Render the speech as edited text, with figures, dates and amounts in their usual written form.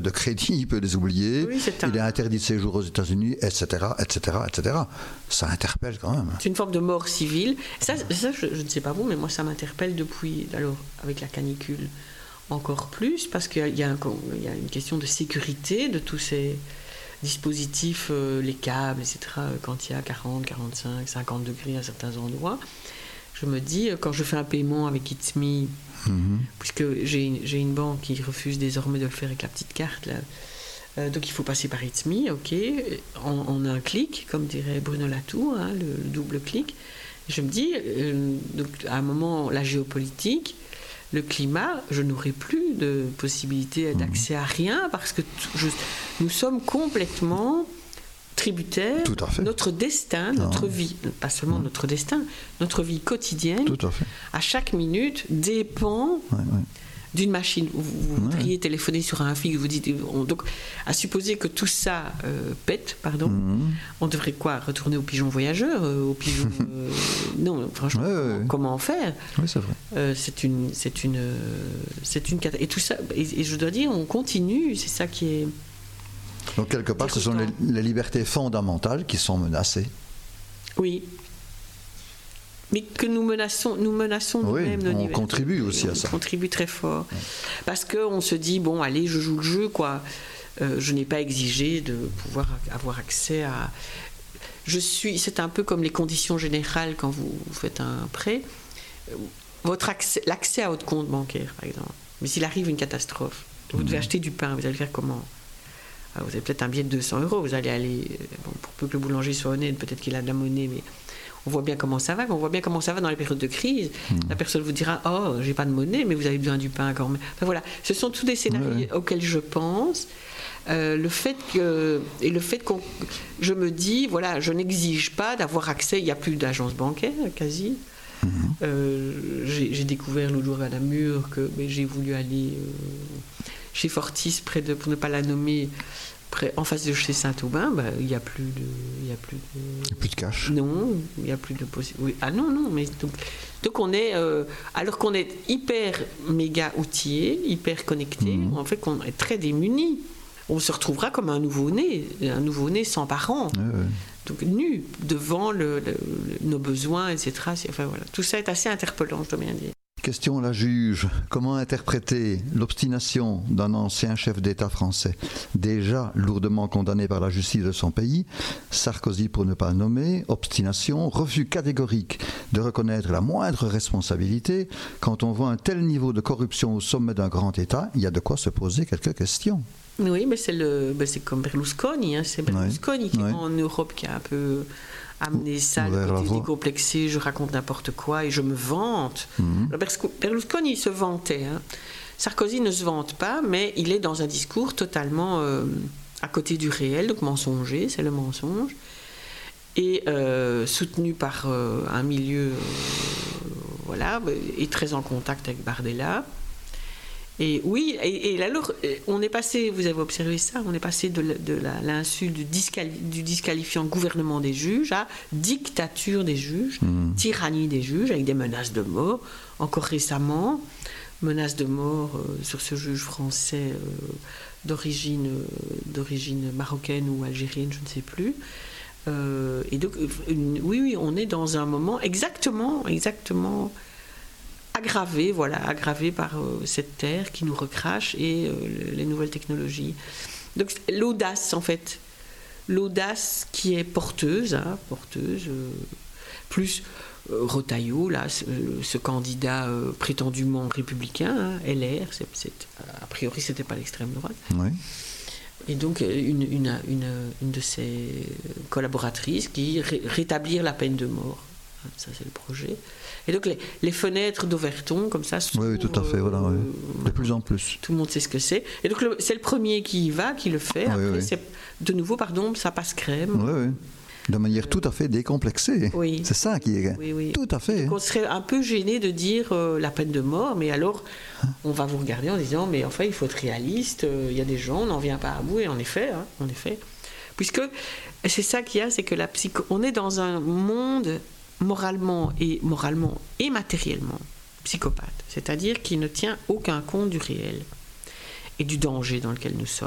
de crédit, il peut les oublier. Oui, il est interdit de séjour aux États-Unis, etc., etc., etc. Ça interpelle quand même. C'est une forme de mort civile. Ça je ne sais pas vous, mais moi, ça m'interpelle depuis, alors, avec la canicule, encore plus, parce qu'il y a une question de sécurité de tous ces dispositifs, les câbles, etc., quand il y a 40, 45, 50 degrés à certains endroits. Je me dis, quand je fais un paiement avec It's Me, puisque j'ai une banque qui refuse désormais de le faire avec la petite carte, là, donc il faut passer par It's Me, ok, en un clic, comme dirait Bruno Latour, hein, le double clic. Je me dis, donc à un moment, la géopolitique, le climat, je n'aurai plus de possibilité d'accès à rien parce que nous sommes complètement tributaires. Tout à fait. Notre destin, notre vie, pas seulement notre destin, notre vie quotidienne, tout à fait. À chaque minute, dépend d'une machine. Vous voudriez téléphoner sur un fil, vous dites. Donc, à supposer que tout ça pète, on devrait quoi? Retourner aux pigeons voyageurs, aux pigeons. Non, franchement, comment faire? Oui, c'est vrai. C'est une et tout ça. Et je dois dire, on continue. C'est ça qui est. Donc quelque part, ce sont les libertés fondamentales qui sont menacées. Oui. Mais que nous menaçons nous-mêmes nos libertés. On contribue aussi à ça. On contribue très fort. Parce qu'on se dit, bon, allez, je joue le jeu, quoi. Je n'ai pas exigé de pouvoir avoir accès à... C'est un peu comme les conditions générales quand vous faites un prêt. L'accès à votre compte bancaire, par exemple. Mais s'il arrive une catastrophe, vous devez acheter du pain, vous allez faire comment? Vous avez peut-être un billet de 200 €, vous allez aller... Bon, pour peu que le boulanger soit honnête, peut-être qu'il a de la monnaie, mais... On voit bien comment ça va, dans les périodes de crise. La personne vous dira, oh, j'ai pas de monnaie, mais vous avez besoin du pain quand même. Enfin, voilà, ce sont tous des scénarios auxquels je pense. Le fait que je me dis, voilà, je n'exige pas d'avoir accès. Il n'y a plus d'agence bancaire, quasi. J'ai découvert l'autre jour à Namur que j'ai voulu aller chez Fortis, pour ne pas la nommer. En face de chez Saint-Aubin, il n'y a plus de cash. Non, il n'y a plus de possibilité. Ah non, mais donc on est, alors qu'on est hyper méga outillé, hyper connecté, en fait qu'on est très démuni. On se retrouvera comme un nouveau-né sans parents, donc nu devant nos besoins, etc. Enfin voilà, tout ça est assez interpellant, je dois bien dire. Question à la juge. Comment interpréter l'obstination d'un ancien chef d'État français, déjà lourdement condamné par la justice de son pays, Sarkozy pour ne pas le nommer, obstination, refus catégorique de reconnaître la moindre responsabilité. Quand on voit un tel niveau de corruption au sommet d'un grand État, il y a de quoi se poser quelques questions. Oui, mais c'est comme Berlusconi, c'est Berlusconi qui en Europe qui a un peu amené ça, le côté décomplexé, je raconte n'importe quoi et je me vante. Berlusconi, il se vantait. Sarkozy ne se vante pas, mais il est dans un discours totalement à côté du réel, donc mensonger, c'est le mensonge, et soutenu par un milieu, et très en contact avec Bardella. Et oui, et alors, on est passé, vous avez observé ça, on est passé de l'insulte du disqualifiant gouvernement des juges à dictature des juges, tyrannie des juges, avec des menaces de mort. Encore récemment, menaces de mort sur ce juge français d'origine marocaine ou algérienne, je ne sais plus. Et donc, oui, on est dans un moment exactement aggravé par cette terre qui nous recrache et les nouvelles technologies. Donc l'audace, en fait, qui est porteuse, plus Retailleau, là, ce candidat prétendument républicain, LR, a priori c'était pas l'extrême droite. Oui. Et donc une de ses collaboratrices qui rétablir la peine de mort. Ça, c'est le projet. Et donc, les fenêtres d'Overton, comme ça... Oui, tout à fait, de plus en plus. Tout le monde sait ce que c'est. Et donc, c'est le premier qui y va, qui le fait. Après, c'est, de nouveau, ça passe crème. Oui. De manière tout à fait décomplexée. Oui. C'est ça qui est... Oui. Tout à fait. Donc, on serait un peu gêné de dire la peine de mort, mais alors, on va vous regarder en disant, mais enfin, il faut être réaliste, il y a des gens, on n'en vient pas à bout, et en effet. Puisque, c'est ça qu'il y a, c'est que on est dans un monde... moralement et matériellement psychopathe, c'est-à-dire qui ne tient aucun compte du réel et du danger dans lequel nous sommes.